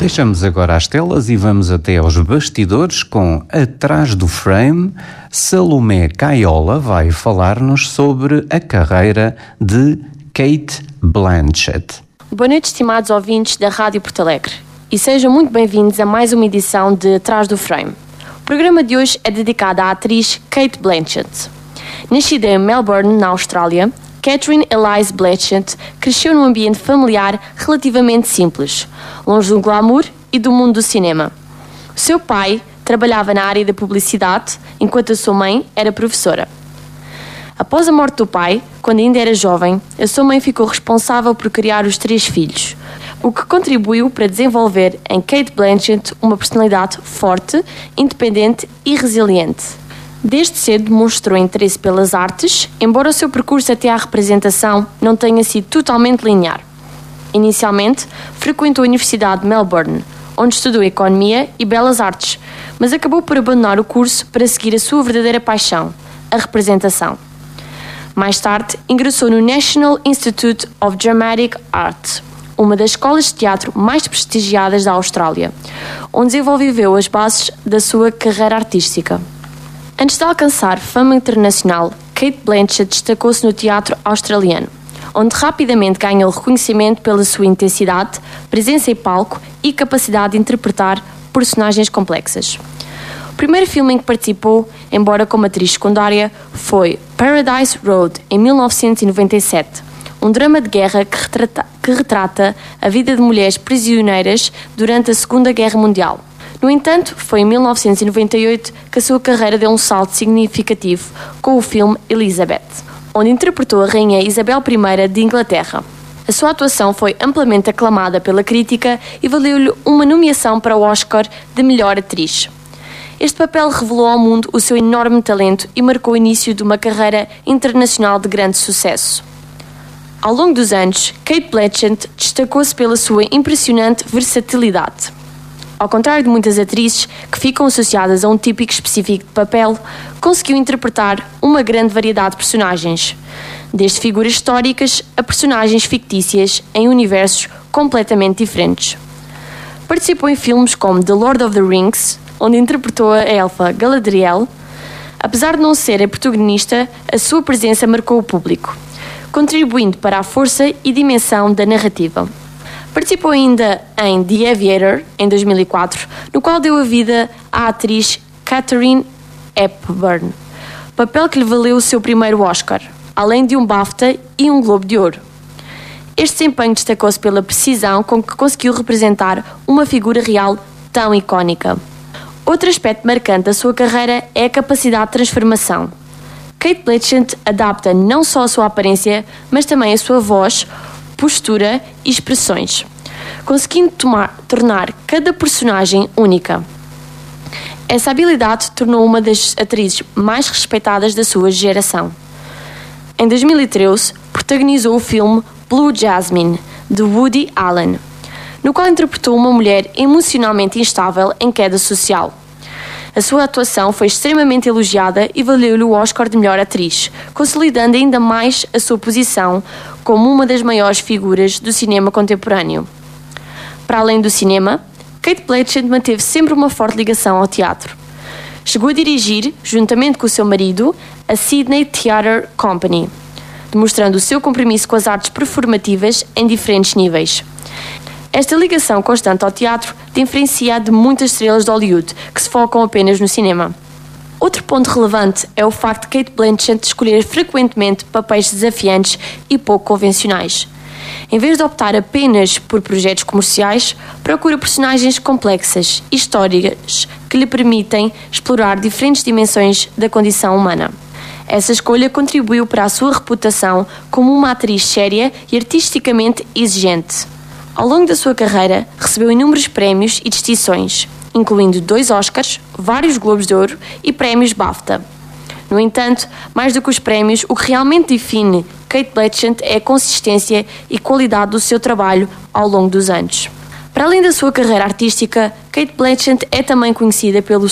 Deixamos agora as telas e vamos até aos bastidores com Atrás do Frame. Salomé Caiola vai falar-nos sobre a carreira de Cate Blanchett. Boa noite, estimados ouvintes da Rádio Porto Alegre, e sejam muito bem-vindos a mais uma edição de Atrás do Frame. O programa de hoje é dedicado à atriz Cate Blanchett. Nascida em Melbourne, na Austrália, Catherine Elise Blanchett cresceu num ambiente familiar relativamente simples, longe do glamour e do mundo do cinema. O seu pai trabalhava na área da publicidade, enquanto a sua mãe era professora. Após a morte do pai, quando ainda era jovem, a sua mãe ficou responsável por criar os 3 filhos, o que contribuiu para desenvolver em Cate Blanchett uma personalidade forte, independente e resiliente. Desde cedo demonstrou interesse pelas artes, embora o seu percurso até à representação não tenha sido totalmente linear. Inicialmente, frequentou a Universidade de Melbourne, onde estudou Economia e Belas Artes, mas acabou por abandonar o curso para seguir a sua verdadeira paixão, a representação. Mais tarde, ingressou no National Institute of Dramatic Art, uma das escolas de teatro mais prestigiadas da Austrália, onde desenvolveu as bases da sua carreira artística. Antes de alcançar fama internacional, Cate Blanchett destacou-se no teatro australiano, onde rapidamente ganhou reconhecimento pela sua intensidade, presença em palco e capacidade de interpretar personagens complexas. O primeiro filme em que participou, embora como atriz secundária, foi Paradise Road, em 1997, um drama de guerra que retrata a vida de mulheres prisioneiras durante a Segunda Guerra Mundial. No entanto, foi em 1998 que a sua carreira deu um salto significativo com o filme Elizabeth, onde interpretou a Rainha Isabel I de Inglaterra. A sua atuação foi amplamente aclamada pela crítica e valeu-lhe uma nomeação para o Oscar de Melhor Atriz. Este papel revelou ao mundo o seu enorme talento e marcou o início de uma carreira internacional de grande sucesso. Ao longo dos anos, Cate Blanchett destacou-se pela sua impressionante versatilidade. Ao contrário de muitas atrizes que ficam associadas a um típico específico de papel, conseguiu interpretar uma grande variedade de personagens, desde figuras históricas a personagens fictícias em universos completamente diferentes. Participou em filmes como The Lord of the Rings, onde interpretou a elfa Galadriel. Apesar de não ser a protagonista, a sua presença marcou o público, contribuindo para a força e dimensão da narrativa. Participou ainda em The Aviator, em 2004, no qual deu a vida à atriz Katharine Hepburn, papel que lhe valeu o seu primeiro Oscar, além de um BAFTA e um Globo de Ouro. Este desempenho destacou-se pela precisão com que conseguiu representar uma figura real tão icónica. Outro aspecto marcante da sua carreira é a capacidade de transformação. Cate Blanchett adapta não só a sua aparência, mas também a sua voz, postura e expressões, conseguindo tornar cada personagem única. Essa habilidade tornou uma das atrizes mais respeitadas da sua geração. Em 2013, protagonizou o filme Blue Jasmine, de Woody Allen, no qual interpretou uma mulher emocionalmente instável em queda social. A sua atuação foi extremamente elogiada e valeu-lhe o Oscar de Melhor Atriz, consolidando ainda mais a sua posição como uma das maiores figuras do cinema contemporâneo. Para além do cinema, Cate Blanchett manteve sempre uma forte ligação ao teatro. Chegou a dirigir, juntamente com o seu marido, a Sydney Theatre Company, demonstrando o seu compromisso com as artes performativas em diferentes níveis. Esta ligação constante ao teatro diferencia de muitas estrelas de Hollywood que se focam apenas no cinema. Outro ponto relevante é o facto de Cate Blanchett escolher frequentemente papéis desafiantes e pouco convencionais. Em vez de optar apenas por projetos comerciais, procura personagens complexas e históricas que lhe permitem explorar diferentes dimensões da condição humana. Essa escolha contribuiu para a sua reputação como uma atriz séria e artisticamente exigente. Ao longo da sua carreira, recebeu inúmeros prémios e distinções, incluindo 2 Oscars, vários Globos de Ouro e prémios BAFTA. No entanto, mais do que os prémios, o que realmente define Cate Blanchett é a consistência e qualidade do seu trabalho ao longo dos anos. Para além da sua carreira artística, Cate Blanchett é também conhecida pelo